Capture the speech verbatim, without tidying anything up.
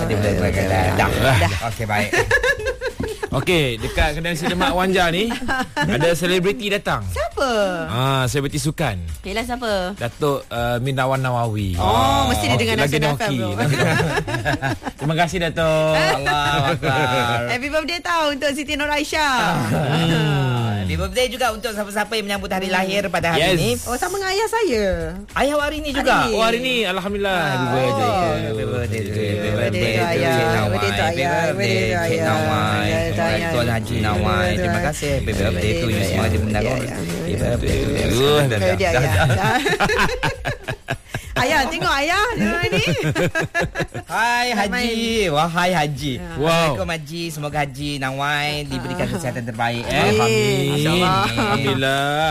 Dia betul-betul dah. Dah. Okey, baik. Okey, dekat kedai nasi lemak Wanja ni ada selebriti datang. Siapa? Ah, selebriti sukan. Yelah, siapa? Datuk uh, Minawan Nawawi. Oh, mesti dia dengan lagi Nasional dia F M, okey. bro. Terima kasih Datuk. Allahu Akbar. Happy birthday tau untuk Siti Nuraisyah. Hmm. Happy birthday juga untuk siapa-siapa yang menyambut hari lahir pada hari Yes. ini. Oh, sama dengan ayah saya. Ayah hari ini juga. Hari Oh, hari ni alhamdulillah. Happy Oh. birthday. Happy birthday to you. Happy birthday to ayah. Nawai. Birthday to ayah. Happy birthday Birthday to Cik ayah. Nawai. Birthday to ayah. Tuan Haji Nawai. Terima kasih. Happy birthday to you semua di menara. Happy birthday to you. Birthday ayah. Ayah, tengok ayah dia ni. Hai Haji. Wahai Haji. Wow. Assalamualaikum Haji. Semoga Haji Nawai diberikan kesihatan terbaik. Eh. Amin. InsyaAllah. Alhamdulillah.